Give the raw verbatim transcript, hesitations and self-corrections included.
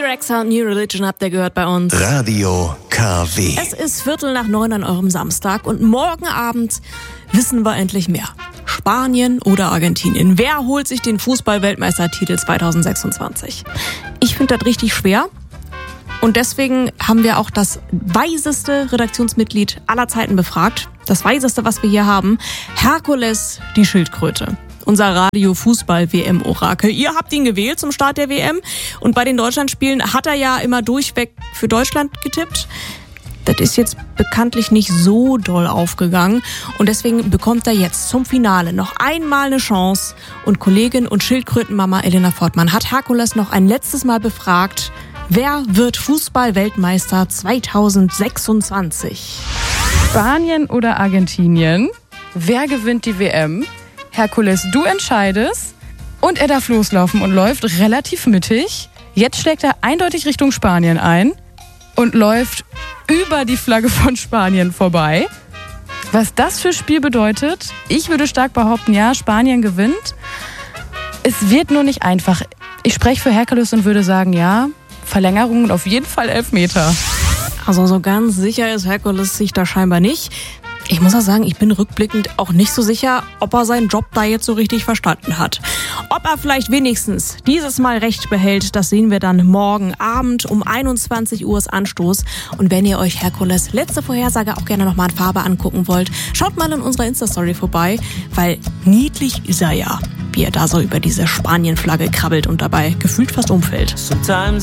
Rexa, New Religion habt ihr gehört bei uns. Radio K W. Es ist Viertel nach neun an eurem Samstag und morgen Abend wissen wir endlich mehr. Spanien oder Argentinien? Wer holt sich den Fußball-Weltmeistertitel zwanzig sechsundzwanzig? Ich finde das richtig schwer. Und deswegen haben wir auch das weiseste Redaktionsmitglied aller Zeiten befragt. Das weiseste, was wir hier haben. Herkules, die Schildkröte. Unser Radio-Fußball-W M-Orakel. Ihr habt ihn gewählt zum Start der W M. Und bei den Deutschlandspielen hat er ja immer durchweg für Deutschland getippt. Das ist jetzt bekanntlich nicht so doll aufgegangen. Und deswegen bekommt er jetzt zum Finale noch einmal eine Chance. Und Kollegin und Schildkrötenmama Elena Fortmann hat Herkules noch ein letztes Mal befragt. Wer wird Fußball-Weltmeister zwanzig sechsundzwanzig? Spanien oder Argentinien? Wer gewinnt die W M? Herkules, du entscheidest. Und er darf loslaufen und läuft relativ mittig. Jetzt schlägt er eindeutig Richtung Spanien ein und läuft über die Flagge von Spanien vorbei. Was das für Spiel bedeutet, ich würde stark behaupten, ja, Spanien gewinnt. Es wird nur nicht einfach. Ich spreche für Herkules und würde sagen, ja, Verlängerung und auf jeden Fall Elfmeter. Also so ganz sicher ist Herkules sich da scheinbar nicht. Ich muss auch sagen, ich bin rückblickend auch nicht so sicher, ob er seinen Job da jetzt so richtig verstanden hat. Ob er vielleicht wenigstens dieses Mal recht behält, das sehen wir dann morgen Abend um einundzwanzig Uhr ist Anstoß. Und wenn ihr euch Herkules letzte Vorhersage auch gerne nochmal in Farbe angucken wollt, schaut mal in unserer Insta-Story vorbei, weil niedlich ist er ja, wie er da so über diese Spanien-Flagge krabbelt und dabei gefühlt fast umfällt.